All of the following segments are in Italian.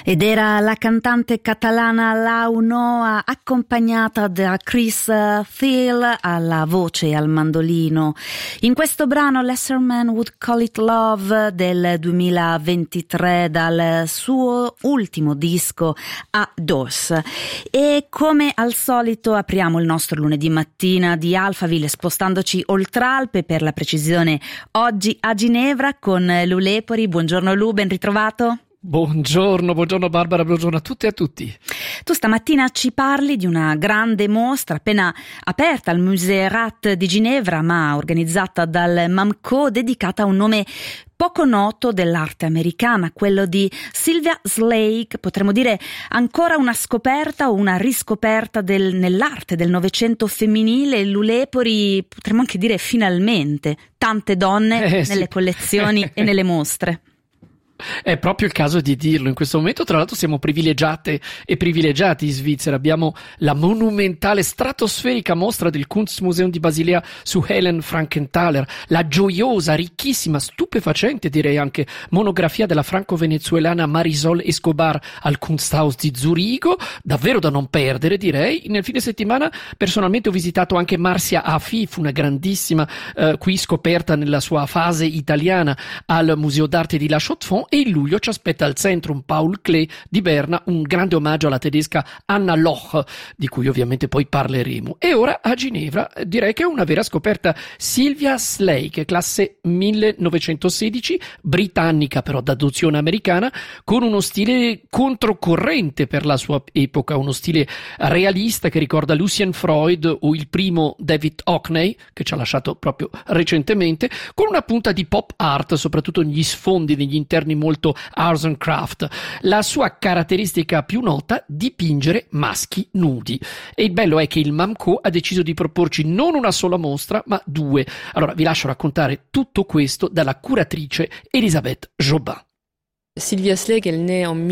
Ed era la cantante catalana Lau Noa, accompagnata da Chris Thiel alla voce e al mandolino. In questo brano Lesser Man Would Call It Love del 2023 dal suo ultimo disco A Dos. E come al solito apriamo il nostro lunedì mattina di Alphaville spostandoci oltre Alpe, per la precisione oggi a Ginevra con Lu Lepori. Buongiorno Lu, ben ritrovato. Buongiorno Barbara, buongiorno a tutte e a tutti. Tu stamattina ci parli di una grande mostra appena aperta al Musée Rat di Ginevra, ma organizzata dal MAMCO, dedicata a un nome poco noto dell'arte americana, quello di Sylvia Slake. Potremmo dire ancora una scoperta o una riscoperta nell'arte del Novecento femminile. Lu Lepori, potremmo anche dire finalmente, tante donne nelle collezioni e nelle mostre. È proprio il caso di dirlo. In questo momento, tra l'altro, siamo privilegiate e privilegiati in Svizzera. Abbiamo la monumentale stratosferica mostra del Kunstmuseum di Basilea su Helen Frankenthaler, la gioiosa, ricchissima, stupefacente direi anche monografia della franco-venezuelana Marisol Escobar al Kunsthaus di Zurigo, davvero da non perdere direi. Nel fine settimana personalmente ho visitato anche Marcia Afif, una grandissima qui scoperta nella sua fase italiana al Museo d'Arte di La Chaux-de-Fonds. E in luglio ci aspetta al Centrum Paul Klee di Berna un grande omaggio alla tedesca Anna Loch, di cui ovviamente poi parleremo. E ora a Ginevra direi che è una vera scoperta. Sylvia Slake, classe 1916, britannica però d'adozione americana, con uno stile controcorrente per la sua epoca, uno stile realista che ricorda Lucian Freud o il primo David Hockney, che ci ha lasciato proprio recentemente, con una punta di pop art, soprattutto negli sfondi, negli interni molto arts and craft. La sua caratteristica più nota: dipingere maschi nudi. E il bello è che il MAMCO ha deciso di proporci non una sola mostra ma due. Allora vi lascio raccontare tutto questo dalla curatrice Elisabeth Jobin. Sylvia Slake, elle naît en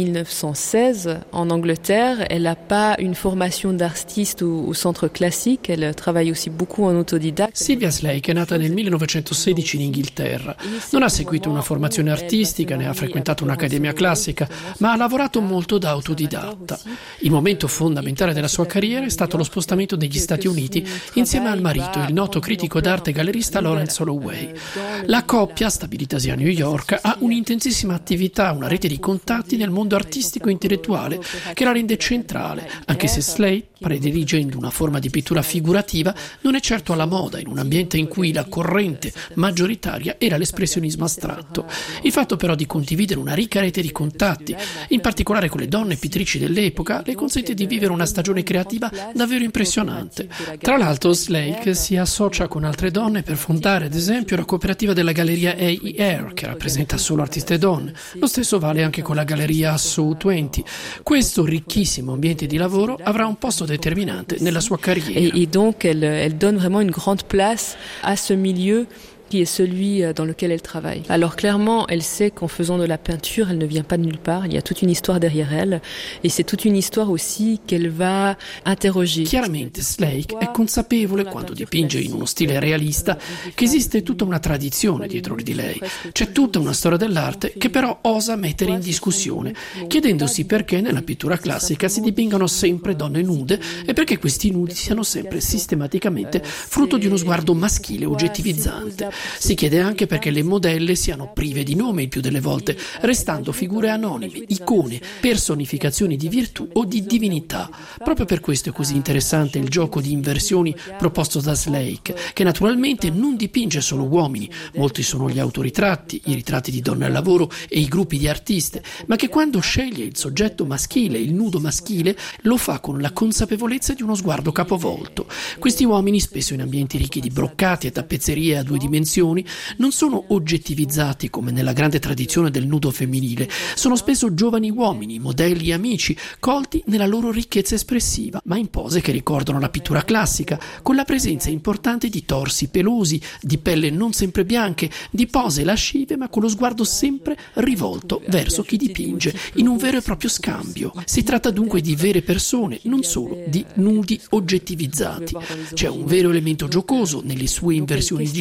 1916 en Angleterre. Elle n'a pas une formation d'artiste au centre classique. Elle travaille aussi beaucoup en autodidacte. Sylvia Slake è nata nel 1916 in Inghilterra. Non ha seguito una formazione artistica né ha frequentato un'accademia classica, ma ha lavorato molto da autodidatta. Il momento fondamentale della sua carriera è stato lo spostamento negli Stati Uniti insieme al marito, il noto critico d'arte e gallerista Lawrence Holloway. La coppia, stabilitasi a New York, ha un'intensissima attività, una rete di contatti nel mondo artistico e intellettuale che la rende centrale, anche se Slate, prediligendo una forma di pittura figurativa, non è certo alla moda in un ambiente in cui la corrente maggioritaria era l'espressionismo astratto. Il fatto però di condividere una ricca rete di contatti, in particolare con le donne pittrici dell'epoca, le consente di vivere una stagione creativa davvero impressionante. Tra l'altro Slake si associa con altre donne per fondare ad esempio la cooperativa della galleria AER, che rappresenta solo artiste donne. Lo stesso vale anche con la galleria So 20. Questo ricchissimo ambiente di lavoro avrà un posto déterminante nella sua carriera. Et donc elle donne vraiment une grande place à ce milieu qui est celui dans lequel elle travaille. Alors clairement, elle sait qu'en faisant de la peinture, elle ne vient pas de nulle part, il y a toute une histoire derrière elle, et c'est toute une histoire aussi qu'elle va interroger. Chiaramente Slake è consapevole, quando dipinge in uno stile realista, che esiste tutta una tradizione dietro di lei. C'è tutta una storia dell'arte che però osa mettere in discussione, chiedendosi perché nella pittura classica si dipingano sempre donne nude e perché questi nudi siano sempre sistematicamente frutto di uno sguardo maschile oggettivizzante. Si chiede anche perché le modelle siano prive di nome il più delle volte, restando figure anonime, icone, personificazioni di virtù o di divinità. Proprio per questo è così interessante il gioco di inversioni proposto da Slake, che naturalmente non dipinge solo uomini, molti sono gli autoritratti, i ritratti di donne al lavoro e i gruppi di artiste, ma che quando sceglie il soggetto maschile, il nudo maschile, lo fa con la consapevolezza di uno sguardo capovolto. Questi uomini, spesso in ambienti ricchi di broccati e tappezzerie a due dimensioni, non sono oggettivizzati come nella grande tradizione del nudo femminile, sono spesso giovani uomini, modelli e amici, colti nella loro ricchezza espressiva, ma in pose che ricordano la pittura classica, con la presenza importante di torsi pelosi, di pelle non sempre bianche, di pose lascive ma con lo sguardo sempre rivolto verso chi dipinge, in un vero e proprio scambio. Si tratta dunque di vere persone, non solo di nudi oggettivizzati. C'è un vero elemento giocoso nelle sue inversioni di genere,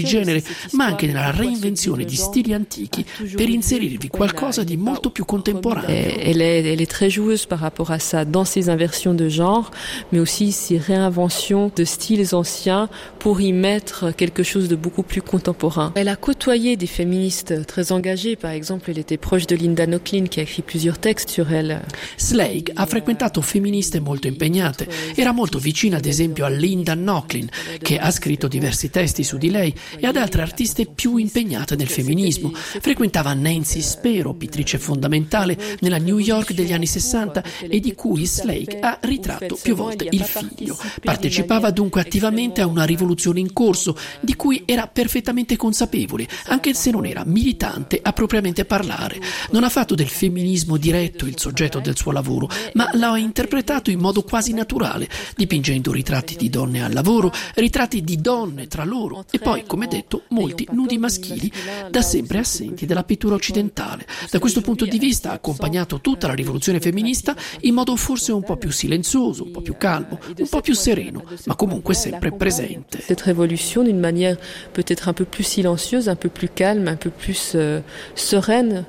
ma anche nella reinvenzione di stili antichi per inserirvi qualcosa di molto più contemporaneo. Elle est très joueuse par rapport à ça dans ses inversions de genre, mais aussi ses réinventions de styles anciens pour y mettre quelque chose de beaucoup plus contemporain. Elle a côtoyé des féministes très engagées, par exemple elle était proche de Linda Nochlin qui a écrit plusieurs textes sur elle. Slake ha frequentato femministe molto impegnate, era molto vicina ad esempio a Linda Nochlin, che ha scritto diversi testi su di lei, e ad altre artiste più impegnate nel femminismo. Frequentava Nancy Spero, pittrice fondamentale nella New York degli anni 60 e di cui Slake ha ritratto più volte il figlio. Partecipava dunque attivamente a una rivoluzione in corso, di cui era perfettamente consapevole, anche se non era militante a propriamente parlare. Non ha fatto del femminismo diretto il soggetto del suo lavoro, ma l'ha interpretato in modo quasi naturale, dipingendo ritratti di donne al lavoro, ritratti di donne tra loro e poi, come detto, molti nudi maschili, da sempre assenti dalla pittura occidentale. Da questo punto di vista ha accompagnato tutta la rivoluzione femminista in modo forse un po' più silenzioso, un po' più calmo, un po' più sereno, ma comunque sempre presente. Cette révolution d'une manière peut-être un peu plus silencieuse, un peu plus calme, un peu plus sereine,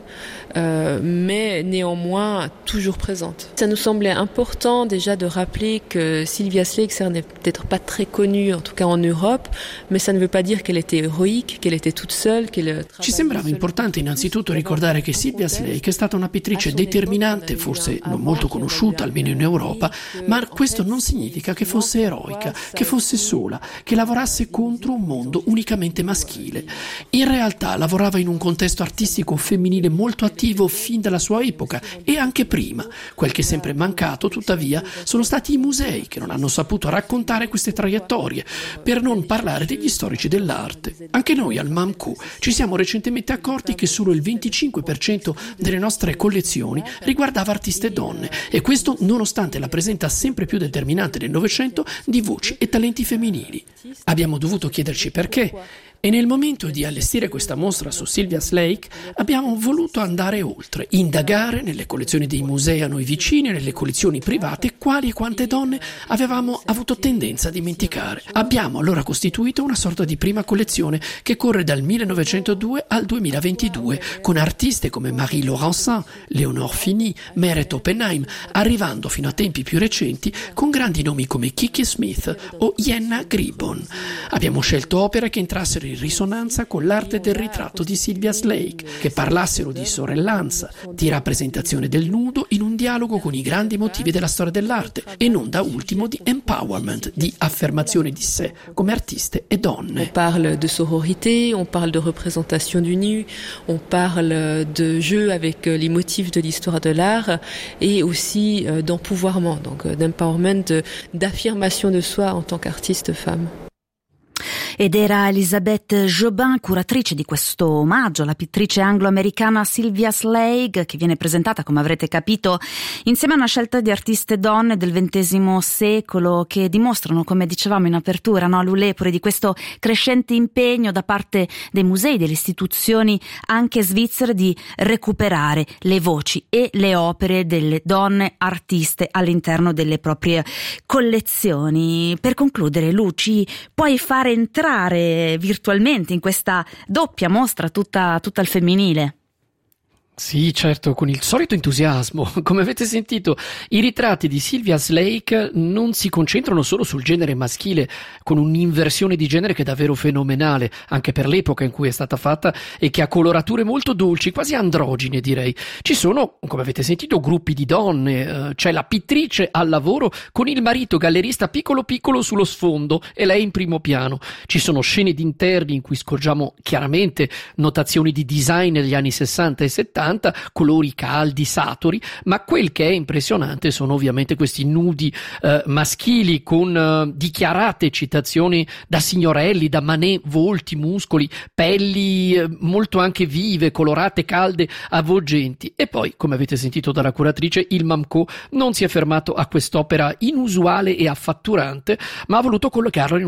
mais néanmoins toujours présente. Ça nous semblait important déjà de rappeler que Sylvia Slake n'est peut-être pas très connue, en tout cas en Europe, mais ça ne veut pas dire qu'elle était héroïque, qu'elle était toute seule, qu'elle... Ci sembrava importante innanzitutto ricordare che Sylvia Slake è stata una pittrice determinante, forse non molto conosciuta, almeno in Europa, ma questo non significa che fosse eroica, che fosse sola, che lavorasse contro un mondo unicamente maschile. In realtà lavorava in un contesto artistico femminile molto attivo fin dalla sua epoca e anche prima. Quel che è sempre mancato, tuttavia, sono stati i musei che non hanno saputo raccontare queste traiettorie, per non parlare degli storici dell'arte. Anche noi al MAMQ ci siamo recentemente accorti che solo il 25% delle nostre collezioni riguardava artiste donne, e questo nonostante la presenza sempre più determinante del Novecento di voci e talenti femminili. Abbiamo dovuto chiederci perché, e nel momento di allestire questa mostra su Sylvia Slake abbiamo voluto andare oltre, indagare nelle collezioni dei musei a noi vicini e nelle collezioni private quali e quante donne avevamo avuto tendenza a dimenticare. Abbiamo allora costituito una sorta di prima collezione che corre dal 1902 al 2022, con artiste come Marie Laurencin, Leonore Fini, Meret Oppenheim, arrivando fino a tempi più recenti con grandi nomi come Kiki Smith o Jenna Gribon. Abbiamo scelto opere che entrassero in risonanza con l'arte del ritratto di Sylvia Slake, che parlassero di sorellanza, di rappresentazione del nudo in un dialogo con i grandi motivi della storia dell'arte e non da ultimo di empowerment, di affermazione di sé come artiste e donne. On parle de sororité, on parle de représentation du nu, on parle de jeu avec les motifs de l'histoire de l'art et aussi d'empouvoirment, donc d'empowerment, d'affirmation de soi en tant qu'artiste femme. Ed era Elisabeth Jobin, curatrice di questo omaggio alla pittrice anglo-americana Sylvia Slake, che viene presentata, come avrete capito, insieme a una scelta di artiste donne del XX secolo che dimostrano, come dicevamo in apertura, no, l'ulepore di questo crescente impegno da parte dei musei, delle istituzioni anche svizzere di recuperare le voci e le opere delle donne artiste all'interno delle proprie collezioni. Per concludere, Luci, puoi fare entrare virtualmente in questa doppia mostra tutta al femminile? Sì, certo, con il solito entusiasmo. Come avete sentito, i ritratti di Sylvia Slake non si concentrano solo sul genere maschile, con un'inversione di genere che è davvero fenomenale, anche per l'epoca in cui è stata fatta e che ha colorature molto dolci, quasi androgine direi. Ci sono, come avete sentito, gruppi di donne, c'è la pittrice al lavoro con il marito gallerista piccolo piccolo sullo sfondo e lei in primo piano. Ci sono scene di interni in cui scorgiamo chiaramente notazioni di design degli anni 60 e 70, colori caldi, saturi, ma quel che è impressionante sono ovviamente questi nudi maschili con dichiarate citazioni da signorelli, da Manet, volti, muscoli, pelli molto anche vive, colorate, calde, avvolgenti. E poi, come avete sentito dalla curatrice, il MAMQ non si è fermato a quest'opera inusuale e affatturante, ma ha voluto collocarla in